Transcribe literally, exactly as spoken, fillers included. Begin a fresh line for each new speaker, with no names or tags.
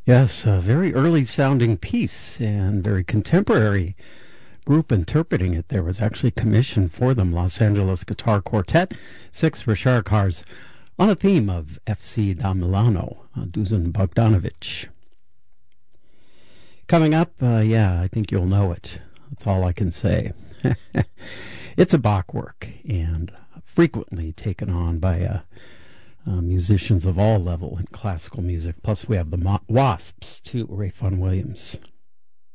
Yes, a very early sounding piece and very contemporary group interpreting it. There was actually commissioned for them, Los Angeles Guitar Quartet, six Richard cars, on a theme of F C da Milano, uh, Dusan Bogdanovich. Coming up, uh, yeah, I think you'll know it. That's all I can say. It's a Bach work and frequently taken on by uh, uh, musicians of all level in classical music. Plus, we have the Mo- Wasps, too, Ray Vaughan Williams.